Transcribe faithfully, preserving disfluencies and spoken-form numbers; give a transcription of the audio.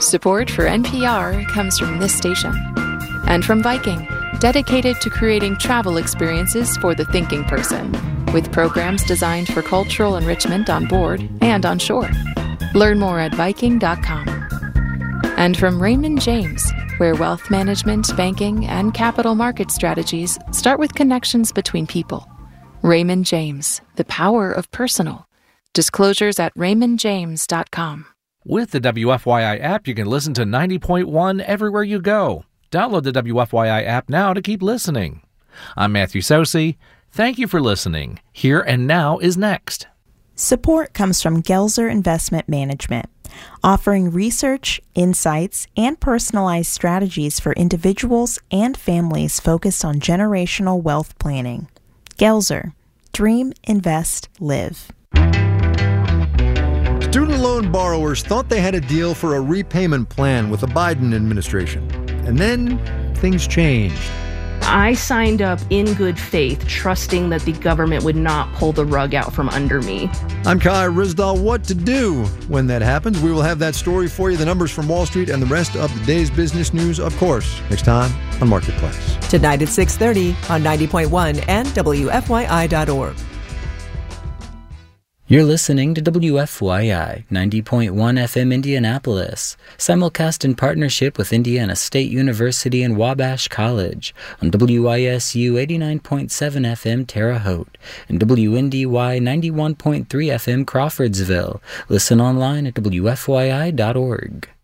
Support for N P R comes from this station. And from Viking, dedicated to creating travel experiences for the thinking person, with programs designed for cultural enrichment on board and on shore. Learn more at Viking dot com. And from Raymond James, where wealth management, banking, and capital market strategies start with connections between people. Raymond James, the power of personal. Disclosures at Raymond James dot com. With the W F Y I app, you can listen to ninety point one everywhere you go. Download the W F Y I app now to keep listening. I'm Matthew Sosi. Thank you for listening. Here and Now is next. Support comes from Gelzer Investment Management, offering research, insights, and personalized strategies for individuals and families focused on generational wealth planning. Gelzer. Dream, invest, live. Student loan borrowers thought they had a deal for a repayment plan with the Biden administration. And then things changed. I signed up in good faith, trusting that the government would not pull the rug out from under me. I'm Kai Rizdal. What to do when that happens? We will have that story for you, the numbers from Wall Street, and the rest of the day's business news, of course, next time on Marketplace. Tonight at six thirty on ninety point one and W F Y I dot org. You're listening to W F Y I ninety point one F M Indianapolis, simulcast in partnership with Indiana State University and Wabash College on W I S U eighty-nine point seven F M Terre Haute and W N D Y ninety-one point three F M Crawfordsville. Listen online at W F Y I dot org.